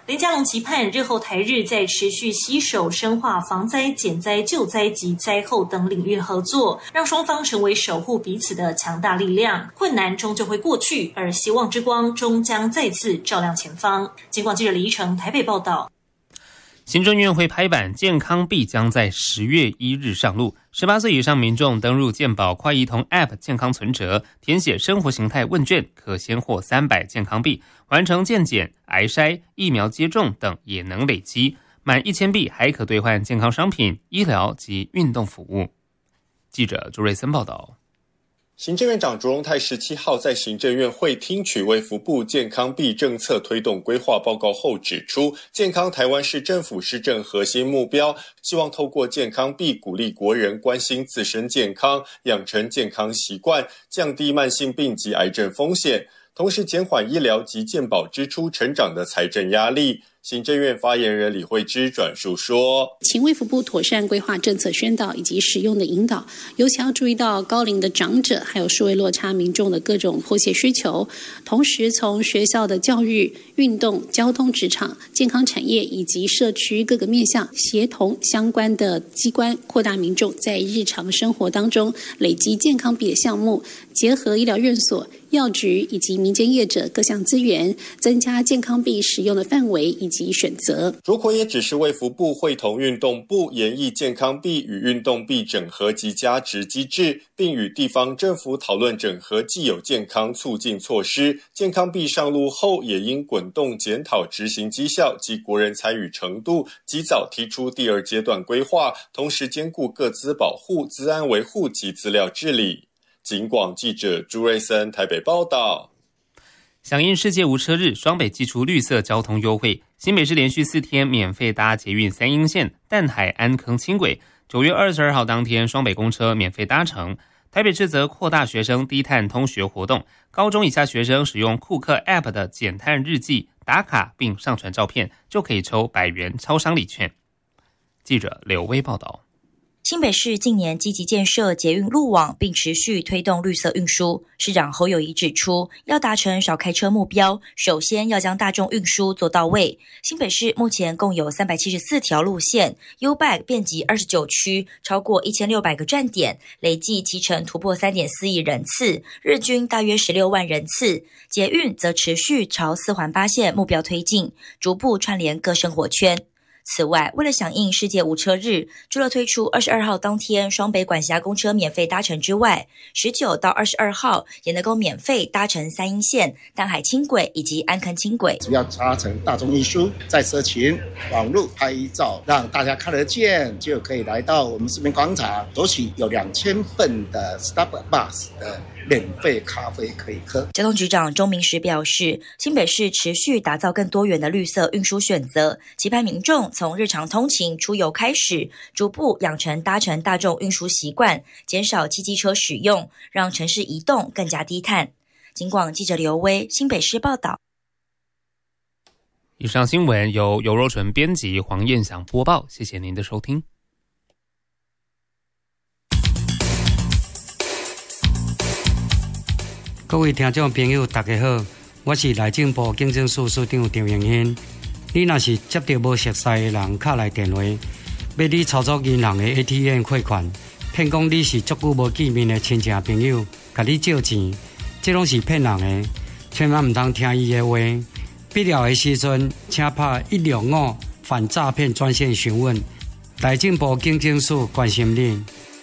林佳龙期盼日后台日在持续携手深化防灾、减灾、救灾及灾后等领域合作，让双方成为守护彼此的强大力量。困难终究会过去，而希望之光终将再次照亮前方。警广记者李依成台北报道。 行政院会拍板，健康币将在10月1日上路。18岁以上民众登入健保快易通 App 健康存折，填写生活形态问卷，可先获300健康币。完成健检、癌筛、疫苗接种等也能累积。满1000币还可兑换健康商品、医疗及运动服务。记者朱瑞森报道。 行政院长卓荣泰17号在行政院会听取卫福部健康币政策推动规划报告后指出，健康台湾是政府施政核心目标，希望透过健康币鼓励国人关心自身健康，养成健康习惯，降低慢性病及癌症风险，同时减缓医疗及健保支出成长的财政压力。行政院发言人李慧芝转述说， 请卫福部妥善规划政策宣导以及使用的引导，尤其要注意到高龄的长者还有数位落差民众的各种迫切需求，同时从学校的教育、运动、交通、职场、健康产业以及社区各个面向，协同相关的机关，扩大民众在日常生活当中累积健康币的项目，结合医疗院所、药局以及民间业者各项资源，增加健康币使用的范围以及选择。 卓奎也指示卫福部会同运动部研议健康币与运动币整合及加值机制，并与地方政府讨论整合既有健康促进措施。健康币上路后，也应滚动检讨执行绩效及国人参与程度，及早提出第2阶段规划，同时兼顾个资保护、资安维护及资料治理。警广记者朱瑞森台北报道。 响应世界无车日，双北祭出绿色交通优惠，新北市连续4天免费搭捷运3鶯线、淡海安坑轻轨。9月22号当天，双北公车免费搭乘。台北市则扩大学生低碳通学活动，高中以下学生使用库克 App 的减碳日记打卡并上传照片，就可以抽100元超商礼券。记者刘威报道。 新北市近年积极建设捷运路网，并持续推动绿色运输。市长侯友宜指出，要达成少开车目标，首先要将大众运输做到位。新北市目前共有374条路线 ，U-Bike 遍及29区，超过1600个站点，累计骑乘突破3.4亿人次，日均大约16万人次。捷运则持续朝4环8线目标推进，逐步串联各生活圈。此外，为了响应世界无车日，除了推出22号当天双北管辖公车免费搭乘之外，19到22号也能够免费搭乘3鶯线、淡海轻轨以及安坑轻轨。 主要搭乘大众运输，在社群网络拍照，让大家看得见，就可以来到我们市民广场，索取有2000份的 Starbucks 的免费咖啡可以喝。 交通局长钟明时表示，新北市持续打造更多元的绿色运输选择，期盼民众从日常通勤出游开始，逐步养成搭乘大众运输习惯，减少汽机车使用，让城市移动更加低碳。警广记者刘威新北市报道。 以上新闻由尤若纯编辑，黄燕祥播报，谢谢您的收听。 各位听众朋友大家好，我是内政部警政署署长张永兴。你若是接到无熟悉的人敲来电话，要你操作银行的 ATM 汇款，骗讲你是足久无见面的亲戚朋友，甲你借钱，这拢是骗人的，千万唔通听伊的话。必要的时阵，请打165反诈骗专线询问。内政部警政署关心你。